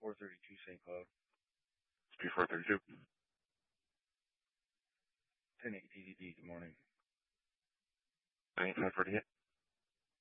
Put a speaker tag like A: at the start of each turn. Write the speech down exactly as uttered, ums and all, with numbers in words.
A: four thirty-two Saint Cloud.
B: It's P four thirty-two.
A: ten eight D D D, good morning.
B: nine eight five forty-eight.